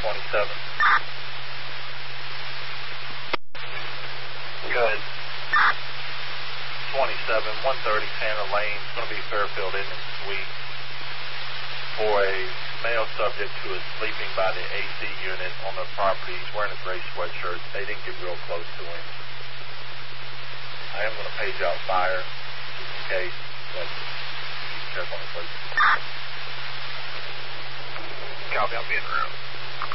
27. Good. 27, 130 Tanner Lane. It's going to be Fairfield Inn and Suite for a male subject who is sleeping by the AC unit on the property. He's wearing a gray sweatshirt. They didn't get real close to him. I am going to page out fire just in case, but keep careful on the place. Copy, I'll be in the room.